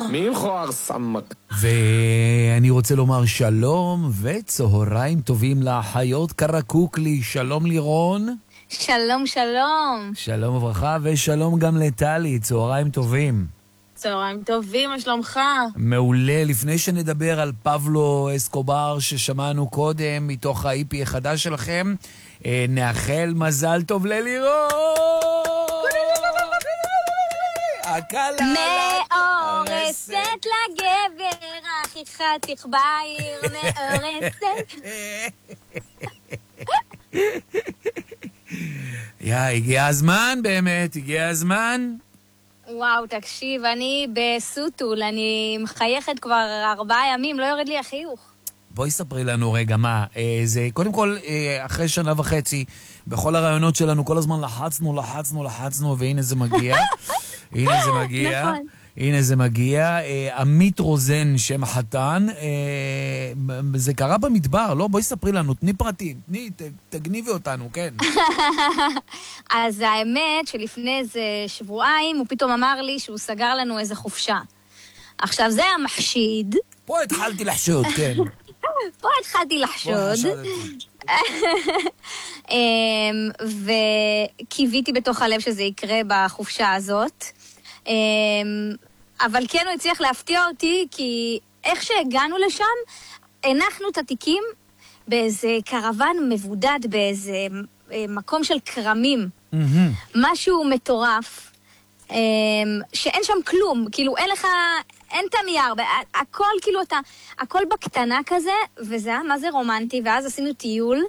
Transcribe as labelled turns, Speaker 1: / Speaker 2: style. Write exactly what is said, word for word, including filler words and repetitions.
Speaker 1: מי מכוער סמק?
Speaker 2: ואני רוצה לומר שלום וצהריים טובים לאחיות קרקוקלי. שלום לירון.
Speaker 3: שלום, שלום.
Speaker 2: שלום וברכה, ושלום גם לטלי. צהריים טובים.
Speaker 3: צהריים טובים, מה שלומך?
Speaker 2: מעולה. לפני שנדבר על פבלו אסקובר ששמענו קודם מתוך ה-אי פי החדש שלכם, נאחל מזל טוב ללירון.
Speaker 3: מאורסת לגבר, אחיך תחביר, מאורסת.
Speaker 2: יא, הגיע הזמן באמת, הגיע הזמן.
Speaker 3: וואו, תקשיב, אני בסוטול, אני מחייכת כבר ארבעה ימים, לא יורד לי החיוך.
Speaker 2: בואי ספרי לנו רגע מה, זה קודם כל אחרי שנה וחצי, בכל הרעיונות שלנו כל הזמן לחצנו, לחצנו, לחצנו, והנה זה מגיע. הנה זה מגיע.
Speaker 3: נכון.
Speaker 2: הנה זה מגיע. עמית רוזן שם החתן, זה קרה במדבר, לא? בואי ספרי לנו, תני פרטים, תני, תגניבי אותנו, כן.
Speaker 3: אז האמת שלפני איזה שבועיים הוא פתאום אמר לי שהוא סגר לנו איזה חופשה. עכשיו זה המחשיד.
Speaker 2: פה התחלתי לחשוד, כן.
Speaker 3: פה התחלתי לחשוד. וקיוויתי בתוך הלב שזה יקרה בחופשה הזאת. אבל כן הוא הצליח להפתיע אותי, כי איך שהגענו לשם, הנחנו את התיקים באיזה קרוון מבודד, באיזה מקום של קרמים. משהו מטורף, שאין שם כלום, כאילו אין לך, אין את הנייר, הכל כאילו אתה, הכל בקטנה כזה, וזה היה מה זה רומנטי, ואז עשינו טיול,